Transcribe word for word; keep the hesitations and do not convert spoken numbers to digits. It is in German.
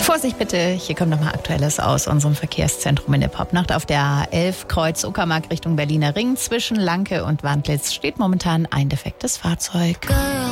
Vorsicht bitte, hier kommt nochmal Aktuelles aus unserem Verkehrszentrum in der Popnacht. Auf der A elf Kreuz Uckermark Richtung Berliner Ring zwischen Lanke und Wandlitz steht momentan ein defektes Fahrzeug. Girl.